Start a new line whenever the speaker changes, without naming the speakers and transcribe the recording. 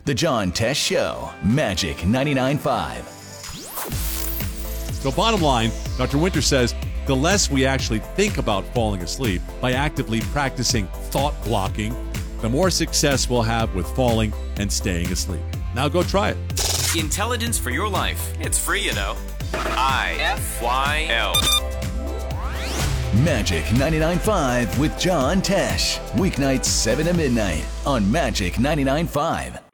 The John Tesh Show, Magic 99.5.
So bottom line, Dr. Winter says the less we actually think about falling asleep by actively practicing thought blocking, the more success we'll have with falling and staying asleep. Now go try it.
Intelligence for your life. It's free, you know. IFYL.
Magic 99.5 with John Tesh. Weeknights 7 to midnight on Magic 99.5.